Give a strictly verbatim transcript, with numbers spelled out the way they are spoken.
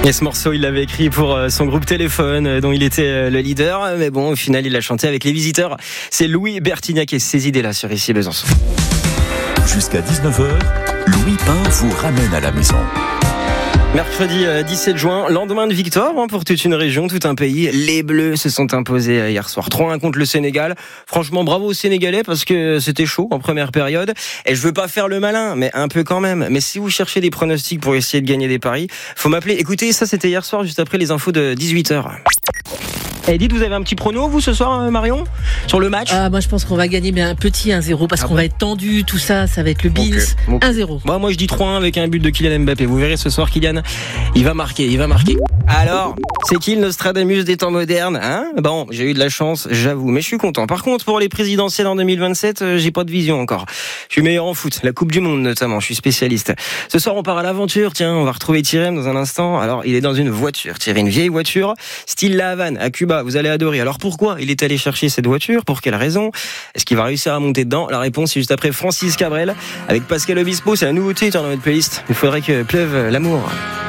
Et ce morceau, il l'avait écrit pour son groupe Téléphone, dont il était le leader. Mais bon, au final, il l'a chanté avec les Visiteurs. C'est Louis Bertignac et ses idées-là sur Ici Besançon. Jusqu'à dix-neuf heures, Louis Pain vous ramène à la maison. Mercredi dix-sept juin, lendemain de victoire pour toute une région, tout un pays. Les Bleus se sont imposés hier soir trois un contre le Sénégal. Franchement, bravo aux Sénégalais parce que c'était chaud en première période. Et je veux pas faire le malin, mais un peu quand même. Mais si vous cherchez des pronostics pour essayer de gagner des paris, faut m'appeler. Écoutez, ça c'était hier soir, juste après les infos de dix-huit heures. Et dites, vous avez un petit prono, vous, ce soir, Marion, sur le match? Ah, moi, je pense qu'on va gagner, mais un petit un zéro, parce ah qu'on bon va être tendu, tout ça, ça va être le Bills. Okay. Okay. un zéro. Bah, moi, je dis trois un avec un but de Kylian Mbappé. Vous verrez ce soir, Kylian, il va marquer, il va marquer. Alors, c'est qui le Nostradamus des temps modernes, hein? Bon, j'ai eu de la chance, j'avoue, mais je suis content. Par contre, pour les présidentielles en deux mille vingt-sept, euh, j'ai pas de vision encore. Je suis meilleur en foot, la Coupe du Monde notamment, je suis spécialiste. Ce soir, on part à l'aventure, tiens, on va retrouver Thierry dans un instant. Alors, il est dans une voiture, Thierry, une vieille voiture, style La Havane, à Cuba, vous allez adorer. Alors, pourquoi il est allé chercher cette voiture? Pour quelle raison? Est-ce qu'il va réussir à monter dedans? La réponse c'est juste après Francis Cabrel avec Pascal Obispo. C'est la nouveauté dans notre playlist. Il faudrait que pleuve l'amour.